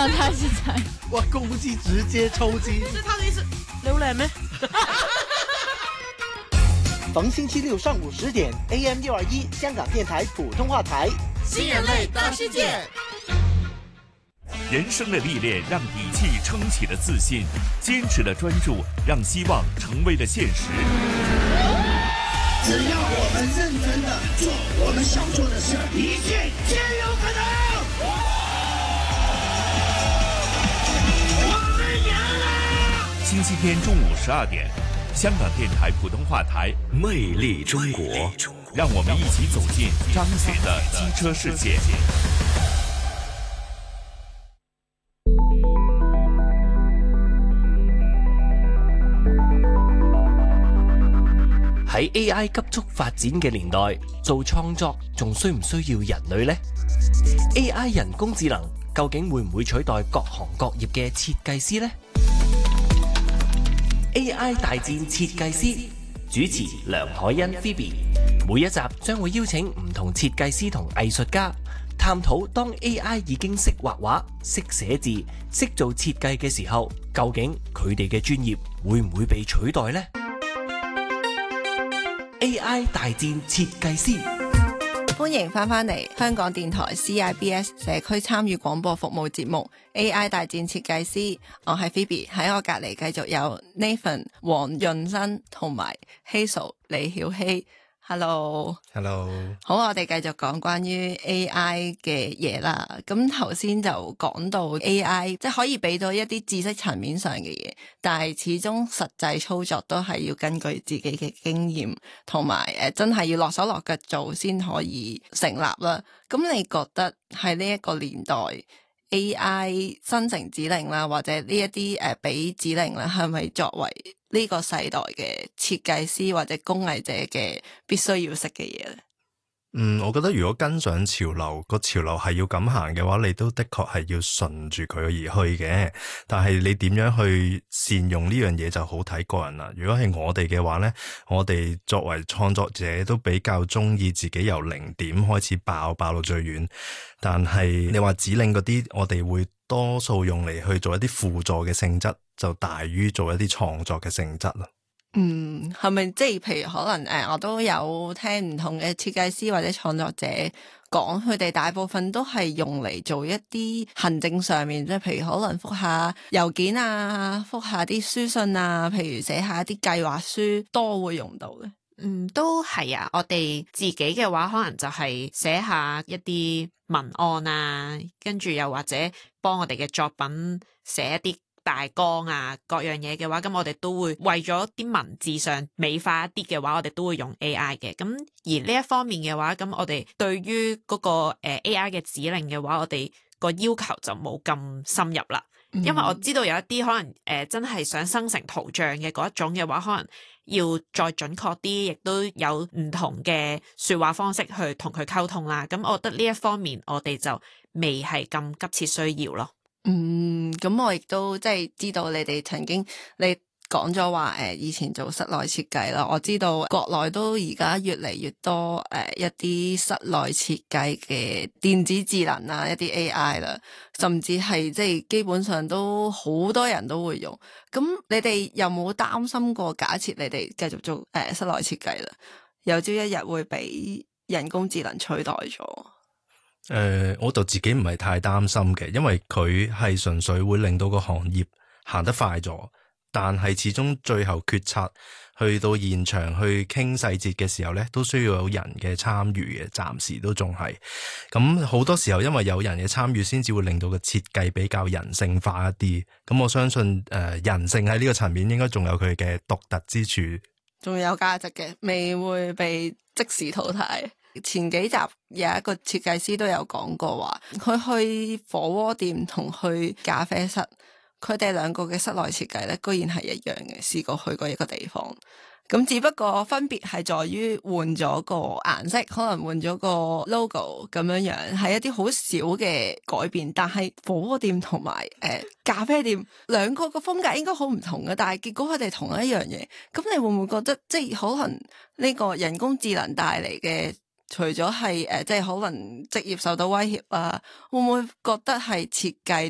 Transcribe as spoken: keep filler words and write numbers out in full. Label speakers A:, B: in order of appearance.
A: 狀態是怎樣？
B: 哇，公雞直接抽筋。
C: 是他的意思，你好靚咩？
B: 逢星期六上午十點 ，A M 六二一香港電台普通話台，
C: 新人類大世界。
D: 人生的歷練讓底氣撐起了自信，堅持了專注讓希望成為了現實。
E: 只要我們認真的做我們想做的事，一切皆有可能。我們贏了！
D: 星期天中午十二點，香港電台普通話台，
F: 魅力中國，
D: 讓我們一起走進張雪的機車世界。
G: 喺 A I 急速發展嘅年代，做創作仲需唔需要人類呢？ A I 人工智能究竟會唔會取代各行各業嘅設計師呢？ A I 大戰設計師，主持梁凱欣 Phoebe， 每一集將會邀請唔同設計師同藝術家，探討當 A I 已經識畫畫、識寫字、識做設計嘅時候，究竟佢哋嘅專業會唔會被取代呢？ A I 大戰設計師，
H: 歡迎翻返嚟香港電台 C I B S 社區參與廣播服務節目 A I 大戰設計師，我係 Phoebe， 喺我隔離繼續有 Nathan 黃潤新同埋 Hazel 李曉希。Hello，Hello， 好，我哋繼續講關於 A I 嘅嘢啦。咁頭先就講到 A I 即係可以俾到一啲知識層面上嘅嘢，但係始終實際操作都係要根據自己嘅經驗同埋誒真係要落手落腳做先可以成立啦。咁你覺得喺呢一個年代 A I 生成指令啦，或者呢一啲誒俾指令啦，係咪作為呢個世代嘅設計師或者工藝者嘅必須要識嘅嘢咧？
I: 嗯，我覺得如果跟上潮流，個潮流係要咁行嘅話，你都的確係要順住佢而去嘅。但係你點樣去善用呢樣嘢就好睇個人啦。如果係我哋嘅話呢，我哋作為創作者都比較中意自己由零點開始爆，爆到最遠。但係你話指令嗰啲，我哋會多數用嚟去做一啲輔助嘅性質，就大於做一啲創作嘅性質啦。
H: 嗯，係咪即係譬如可能誒、呃，我都有聽唔同嘅設計師或者創作者講，佢哋大部分都係用嚟做一啲行政上面，即係譬如可能覆下郵件啊，覆下啲書信啊，譬如寫下一啲計劃書，多會用到嘅。
J: 嗯，都係啊，我哋自己嘅話，可能就係寫下一啲文案啊，跟住又或者幫我哋嘅作品寫一啲大綱啊，各樣嘢嘅話，咁我哋都會為咗啲文字上美化一啲嘅話，我哋都會用 A I 嘅。咁而呢一方面嘅話，咁我哋對於嗰個誒 A I 嘅指令嘅話，我哋個要求就冇咁深入啦。因為我知道有一啲可能誒、呃、真係想生成圖像嘅嗰一種嘅話，可能要再準確啲，亦都有唔同嘅說話方式去同佢溝通啦。咁我覺得呢一方面我哋就未係咁急切需要咯。
H: 嗯，咁我亦都即係知道你哋曾經你講咗話誒，以前做室內設計啦，我知道國內都而家越嚟越多誒、呃、一啲室內設計嘅電子智能啊，一啲 A I 啦，甚至係即係基本上都好多人都會用。咁你哋有冇擔心過，假設你哋繼續做誒、呃、室內設計啦，有朝一日會俾人工智能取代咗？
I: 誒、呃，我就自己唔係太擔心嘅，因為佢係純粹會令到個行業行得快咗，但係始終最後決策去到現場去傾細節嘅時候咧，都需要有人嘅參與嘅，暫時都仲係。咁好多時候因為有人嘅參與，先至會令到個設計比較人性化一啲。咁我相信誒、呃，人性喺呢個層面應該仲有佢嘅獨特之處，
H: 仲有價值嘅，未會被即時淘汰。前幾集有一個設計師都有講過話，佢去火鍋店同去咖啡室，佢哋兩個嘅室內設計咧，居然係一樣嘅。試過去過一個地方，咁只不過分別係在於換咗個顏色，可能換咗個 logo 咁樣樣，係一啲好少嘅改變。但係火鍋店同埋誒咖啡店兩個個風格應該好唔同嘅，但係結果佢哋同一樣嘢，咁你會唔會覺得即係可能呢個人工智能帶嚟嘅？除咗係誒，即係可能職業受到威脅啊，會唔會覺得係設計